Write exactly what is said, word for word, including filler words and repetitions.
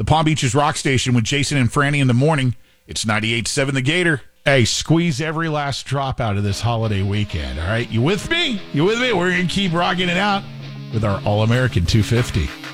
the Palm Beaches Rock Station with Jason and Franny in the morning. It's ninety-eight point seven The Gator. Hey, squeeze every last drop out of this holiday weekend, all right? You with me? You with me? We're going to keep rocking it out with our All-American two fifty.